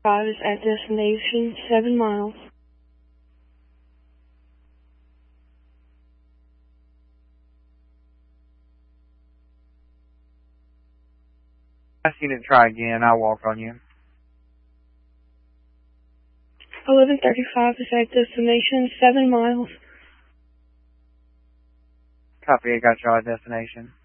5 is at destination 7 miles. Last unit, try again. I'll walk on you. 1135 is at destination 7 miles. Copy, I got you at destination.